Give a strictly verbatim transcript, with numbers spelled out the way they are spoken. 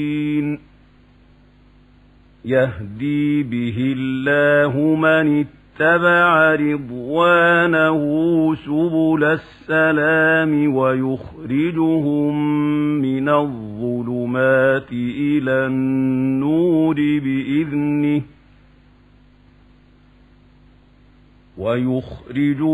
يهدي به الله من اتبع رضوانه سبل السلام ويخرجهم من الظلمات إلى النور بإذنه ويخرج